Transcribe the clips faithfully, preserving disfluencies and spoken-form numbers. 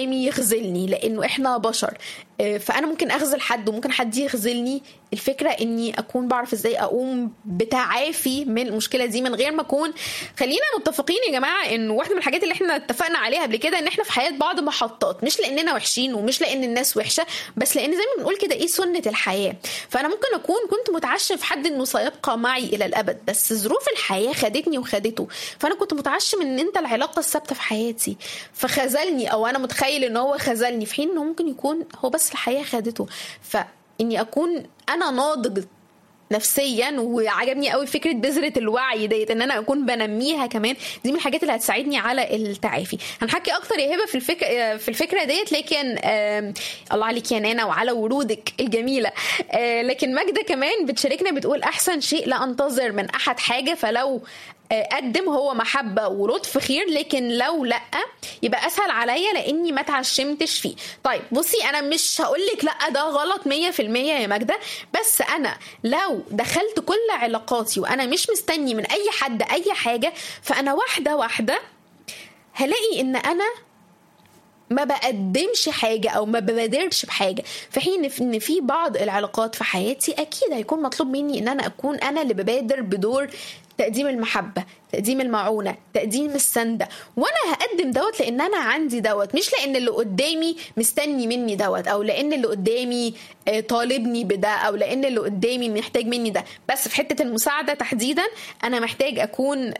قدامي يخذلني، لانه احنا بشر، فانا ممكن اخذل حد وممكن حد يخذلني. الفكره اني اكون بعرف ازاي اقوم بتعافي من المشكله دي من غير ما اكون. خلينا متفقين يا جماعه انه واحده من الحاجات اللي احنا اتفقنا عليها قبل كده ان احنا في حياه بعض محطات، مش لاننا وحشين ومش لان الناس وحشه، بس لان زي ما بنقول كده ايه سنه الحياه. فانا ممكن اكون كنت متعشم في حد انه سيبقى معي الى الابد، بس ظروف الحياه خدتني وخدته، فانا كنت متعشم ان انت العلاقه الثابته في حياتي فخذلني، او انا متخيل ان هو خذلني، في حين انه ممكن يكون هو بس الحياه خدته. فاني اكون انا ناضج نفسيا، وعجبني قوي فكره بذره الوعي ديت ان انا اكون بنميها كمان، دي من الحاجات اللي هتساعدني على التعافي. هنحكي اكتر يا هبه في الفكره في الفكره ديت، لكن الله عليك يا نانا وعلى ورودك الجميله. لكن ماجده كمان بتشاركنا بتقول احسن شيء لا انتظر من احد حاجه، فلو قدم هو محبة ولطف خير، لكن لو لأ يبقى أسهل عليا لأني ما تعشمتش فيه. طيب بصي، أنا مش هقولك لأ ده غلط مية في المية يا ماجدة، بس أنا لو دخلت كل علاقاتي وأنا مش مستني من أي حد أي حاجة، فأنا واحدة واحدة هلاقي إن أنا ما بقدمش حاجة أو ما ببادرش بحاجة، في حين إن في بعض العلاقات في حياتي أكيد هيكون مطلوب مني إن أنا أكون أنا اللي ببادر بدور تقديم المحبة، تقديم المعونة، تقديم السندة، وانا هقدم دوت لان انا عندي دوت، مش لان اللي قدامي مستني مني دوت، او لان اللي قدامي طالبني بده، او لان اللي قدامي محتاج مني ده. بس في حتة المساعدة تحديدا انا محتاج اكون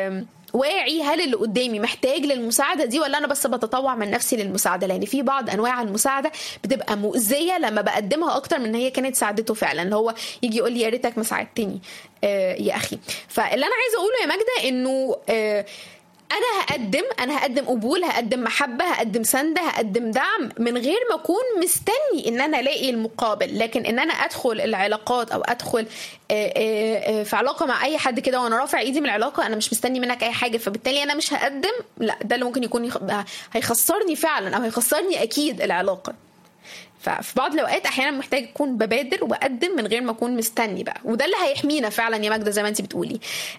واعي، هل اللي قدامي محتاج للمساعدة دي ولا أنا بس بتطوع من نفسي للمساعدة، لأن في بعض أنواع المساعدة بتبقى مؤذية لما بقدمها أكتر من هي كانت ساعدته فعلا، اللي هو يجي يقول لي يا ريتك ما ساعدتني آه يا أخي. فاللي أنا عايزة أقوله يا ماجدة إنه آه أنا هقدم أنا هقدم قبول، هقدم محبة، هقدم سندة، هقدم دعم من غير ما أكون مستني إن أنا ألاقي المقابل. لكن إن أنا أدخل العلاقات أو أدخل في علاقة مع أي حد كده وأنا رافع إيدي من العلاقة، أنا مش مستني منك أي حاجة، فبالتالي أنا مش هقدم، لا ده اللي ممكن يكون هيخسرني فعلا، أو هيخسرني أكيد العلاقة. ففي بعض الأوقات أحيانا محتاج أكون ببادر وأقدم من غير ما أكون مستني بقى، وده اللي هيحمينا فعلا يا ماجدة زي ما أنت بتقولي.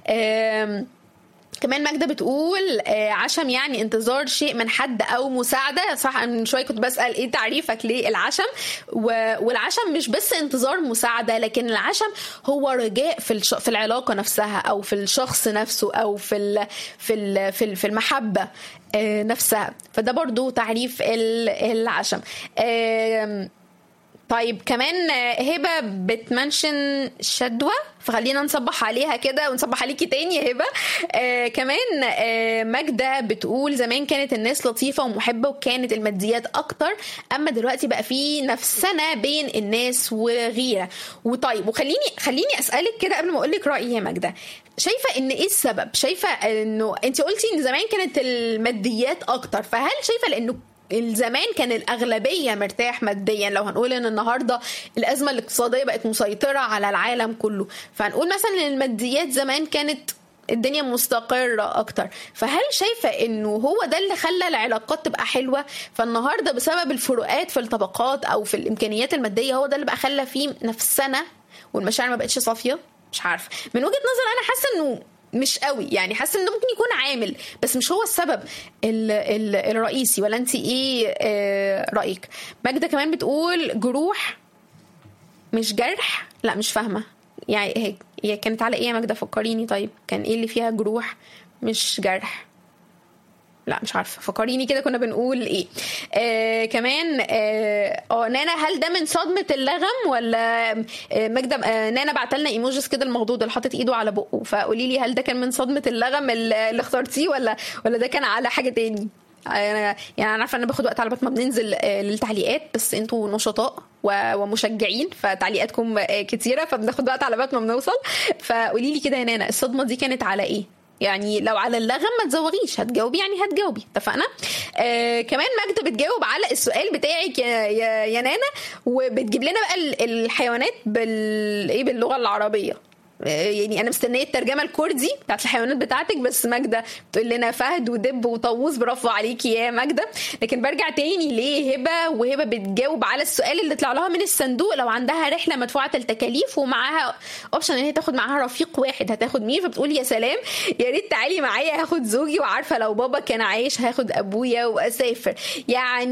كمان ماجدة بتقول عشم يعني انتظار شيء من حد او مساعدة. صح، من شوية كنت بسأل ايه تعريفك للعشم، والعشم مش بس انتظار مساعدة، لكن العشم هو رجاء في في العلاقة نفسها، او في الشخص نفسه، او في في في المحبة نفسها. فده برضو تعريف العشم. طيب كمان هبة بتمنشن شدوى، فخلينا نصبح عليها كده ونصبح عليكي تاني يا هبة. آه كمان آه ماجدة بتقول زمان كانت الناس لطيفة ومحبة وكانت الماديات أكتر، أما دلوقتي بقى في نفسنا بين الناس وغيرة. وطيب وخليني خليني أسألك كده قبل ما أقولك رأيي يا ماجدة، شايفة إن إيه السبب؟ شايفة إنه أنت قلتي إن زمان كانت الماديات أكتر، فهل شايفة لأنه الزمان كان الأغلبية مرتاح ماديا؟ لو هنقول ان النهاردة الأزمة الاقتصادية بقت مسيطرة على العالم كله، فهنقول مثلا ان الماديات زمان كانت الدنيا مستقرة أكتر، فهل شايفة انه هو ده اللي خلى العلاقات تبقى حلوة؟ فالنهاردة بسبب الفروقات في الطبقات أو في الإمكانيات المادية هو ده اللي بقى خلى فيه نفسنا والمشاعر ما بقتش صافية؟ مش عارفة، من وجهة نظر أنا حاسة انه مش قوي، يعني حاسه انه ممكن يكون عامل بس مش هو السبب ال ال الرئيسي. ولا انت ايه آه رايك؟ ماجدة كمان بتقول جروح مش جرح. لا مش فاهمه يعني هي كانت على ايه يا ماجدة؟ فكريني. طيب كان ايه اللي فيها جروح مش جرح؟ لا مش عارفه، فكريني كده كنا بنقول ايه. آه كمان اه آه نانا، هل ده من صدمه اللغم ولا آه ماجدة؟ آه نانا بعتلنا ايموجيز كده المخضوض اللي حاطط ايده على بقه، فقولي لي هل ده كان من صدمه اللغم اللي اخترتيه ولا ولا ده كان على حاجه تاني؟ انا يعني انا عارفه ان باخد وقت على ما بننزل آه للتعليقات، بس انتوا نشطاء ومشجعين فتعليقاتكم آه كتيره، فبناخد وقت على ما بنوصل. فقولي لي كده يا نانا الصدمه دي كانت على ايه؟ يعني لو على اللغم ما تزوغيش، هتجاوبي يعني هتجاوبي، اتفقنا؟ آه كمان ماجدة بتجاوب على السؤال بتاعك يا, يا, يا نانا، وبتجيب لنا بقى الحيوانات بال ايه باللغه العربيه. يعني انا مستنيه الترجمه الكردي بتاعت الحيوانات بتاعتك، بس ماجدة بتقول لنا فهد ودب وطاووس. برافو عليكي يا ماجدة. لكن برجع تاني ليه هبه، وهبه بتجاوب على السؤال اللي طلع لها من الصندوق، لو عندها رحله مدفوعه التكاليف ومعاها اوبشن ان هي تاخد معاها رفيق واحد هتاخد مين؟ فبتقول يا سلام يا ريت تعالي معايا هاخد زوجي، وعارفه لو بابا كان عايش هاخد ابويا واسافر. يعني